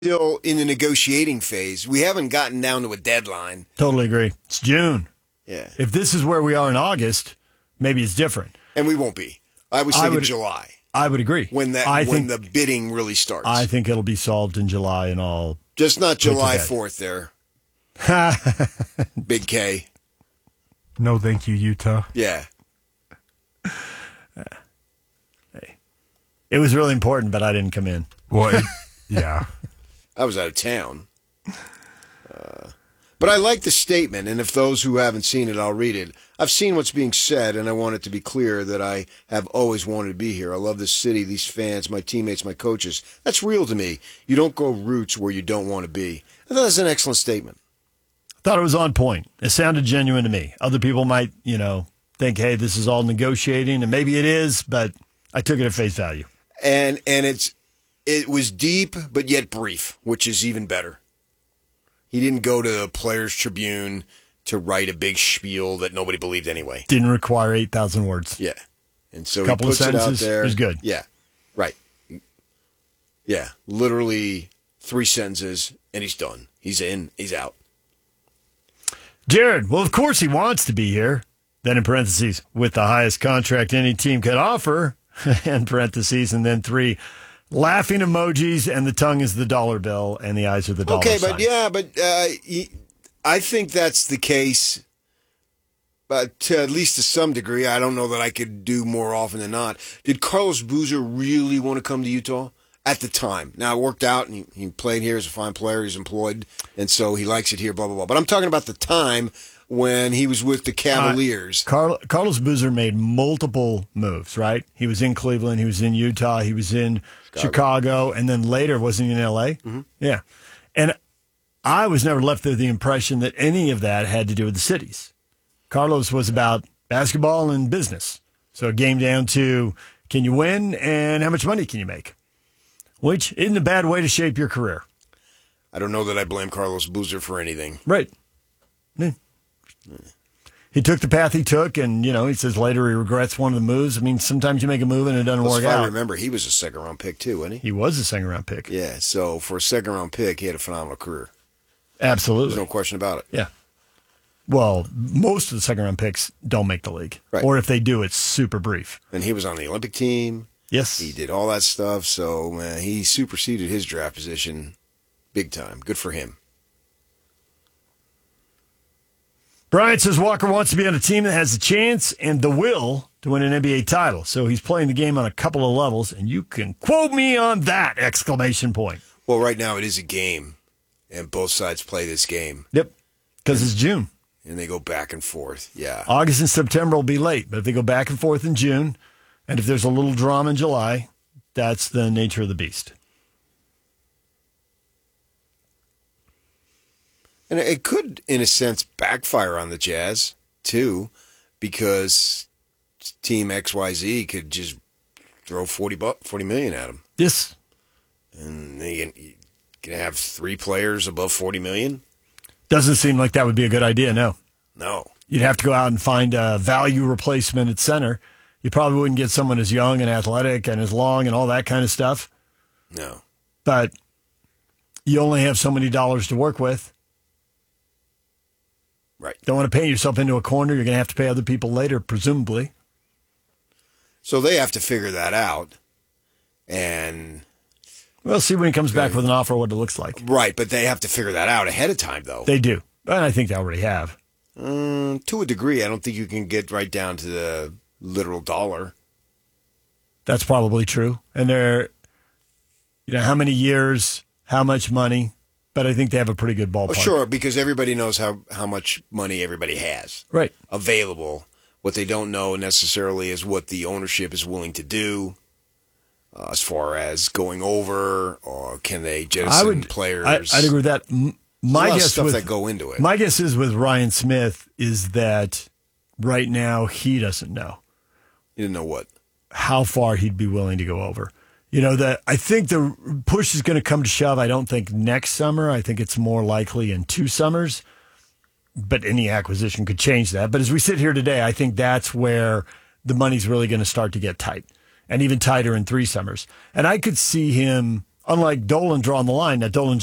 Still in the negotiating phase. We haven't gotten down to a deadline. Totally agree. It's June. Yeah. If this is where we are in August, maybe it's different. And we won't be. I was thinking July. I would agree. When the bidding really starts. I think it'll be solved in July and all. Just not July 4th there. Big K. No, thank you, Utah. Yeah. Hey. It was really important, but I didn't come in. Well, yeah. I was out of town. But I like the statement, and if those who haven't seen it, I'll read it. I've seen what's being said, and I want it to be clear that I have always wanted to be here. I love this city, these fans, my teammates, my coaches. That's real to me. You don't go roots where you don't want to be. I thought that's an excellent statement. Thought it was on point. It sounded genuine to me. Other people might, think, hey, this is all negotiating, and maybe it is, but I took it at face value. And it was deep, but yet brief, which is even better. He didn't go to the Players Tribune to write a big spiel that nobody believed anyway. Didn't require 8,000 words. Yeah. And so he puts it out there. Is good. Yeah. Right. Yeah. Literally 3 sentences, and he's done. He's in. He's out. Jared, well, of course he wants to be here. Then in parentheses, with the highest contract any team could offer, in parentheses, and then 3 laughing emojis, and the tongue is the dollar bill, and the eyes are the dollar sign. I think that's the case, but at least to some degree. I don't know that I could do more often than not. Did Carlos Boozer really want to come to Utah at the time? Now, it worked out, and he played here as a fine player. He's employed, and so he likes it here, blah, blah, blah. But I'm talking about the time when he was with the Cavaliers. Carlos Boozer made multiple moves, right? He was in Cleveland, he was in Utah, he was in Chicago, and then later, wasn't he in L.A.? Mm-hmm. Yeah. And I was never left with the impression that any of that had to do with the cities. Carlos was about basketball and business. So it came down to, can you win and how much money can you make? Which isn't a bad way to shape your career. I don't know that I blame Carlos Boozer for anything. Right. Yeah. He took the path he took, and, he says later he regrets one of the moves. I mean, sometimes you make a move and it doesn't work out. I remember, he was a second-round pick, too, wasn't he? He was a second-round pick. Yeah, so for a second-round pick, he had a phenomenal career. Absolutely. There's no question about it. Yeah. Well, most of the second-round picks don't make the league. Right. Or if they do, it's super brief. And he was on the Olympic team. Yes. He did all that stuff, so he superseded his draft position big time. Good for him. Brian says Walker wants to be on a team that has a chance and the will to win an NBA title. So he's playing the game on a couple of levels, and you can quote me on that, exclamation point. Well, right now it is a game, and both sides play this game. Yep, because it's June. And they go back and forth, yeah. August and September will be late, but if they go back and forth in June, and if there's a little drama in July, that's the nature of the beast. And it could, in a sense, backfire on the Jazz, too, because Team XYZ could just throw $40 million at them. Yes. And they can have 3 players above $40 million. Doesn't seem like that would be a good idea, no. No. You'd have to go out and find a value replacement at center. You probably wouldn't get someone as young and athletic and as long and all that kind of stuff. No. But you only have so many dollars to work with. Right. Don't want to paint yourself into a corner. You're going to have to pay other people later, presumably. So they have to figure that out. And we'll see when he comes back with an offer what it looks like. Right, but they have to figure that out ahead of time, though. They do. And I think they already have. To a degree. I don't think you can get right down to the literal dollar. That's probably true. And they're, how many years, how much money. But I think they have a pretty good ballpark. Oh, sure, because everybody knows how much money everybody has available. What they don't know necessarily is what the ownership is willing to do as far as going over, or can they jettison players. I'd agree with that. My guess stuff that go into it. My guess is with Ryan Smith is that right now he doesn't know. He didn't know what? How far he'd be willing to go over. I think the push is going to come to shove. I don't think next summer. I think it's more likely in 2 summers. But any acquisition could change that. But as we sit here today, I think that's where the money's really going to start to get tight. And even tighter in 3 summers. And I could see him Unlike Dolan drawing the line, now Dolan